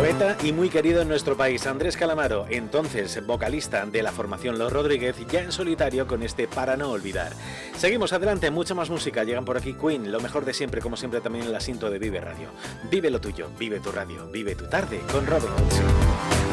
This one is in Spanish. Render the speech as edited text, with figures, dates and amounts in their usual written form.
Poeta y muy querido en nuestro país, Andrés Calamaro, entonces vocalista de la formación Los Rodríguez, ya en solitario con este Para no olvidar. Seguimos adelante, mucha más música, llegan por aquí Queen, lo mejor de siempre, como siempre también en la cinta de Vive Radio. Vive lo tuyo, vive tu radio, vive tu tarde con Robin Hood.